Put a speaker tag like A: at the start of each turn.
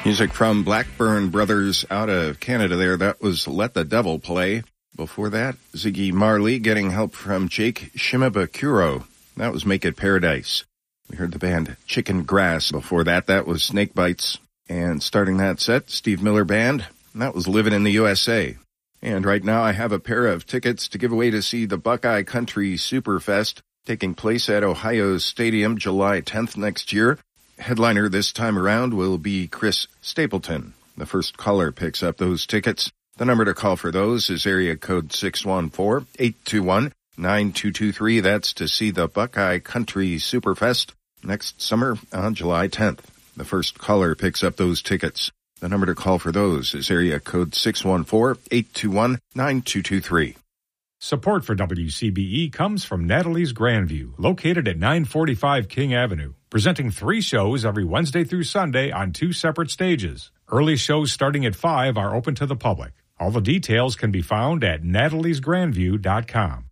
A: Music from Blackburn Brothers out of Canada there. That was Let the Devil Play. Before that, Ziggy Marley getting help from Jake Shimabukuro. That was Make It Paradise. We heard the band Chicken Grass. Before that, that was Snake Bites. And starting that set, Steve Miller Band. That was Living in the USA. And right now I have a pair of tickets to give away to see the Buckeye Country Superfest taking place at Ohio Stadium July 10th next year. Headliner this time around will be Chris Stapleton. The first caller picks up those tickets. The number to call for those is area code 614-821-9223. That's to see the Buckeye Country Superfest next summer on July 10th. The first caller picks up those tickets. The number to call for those is area code 614-821-9223.
B: Support for WCBE comes from Natalie's Grandview, located at 945 King Avenue, presenting 3 shows every Wednesday through Sunday on 2 separate stages. Early shows starting at 5 are open to the public. All the details can be found at nataliesgrandview.com.